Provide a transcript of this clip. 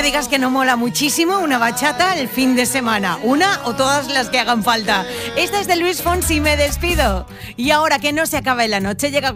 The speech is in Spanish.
digas que no mola muchísimo una bachata el fin de semana. Una o todas las que hagan falta. Esta es de Luis Fonsi, Me despido. Y ahora que no se acaba en la noche, llega